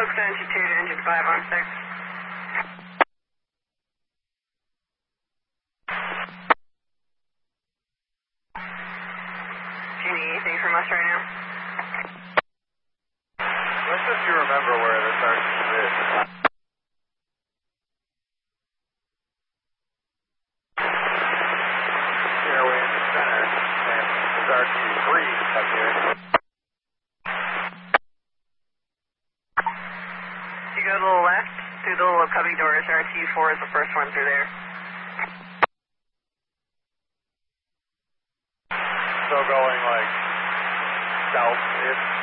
Cook 72 to engine 5 on 6. Do you need anything from us right now? Let's just you remember where this RT is. Airway in the center, and this RT3 up here. You go to the left, through the little cubby doors, RT4 is the first one through there. So going like south-ish.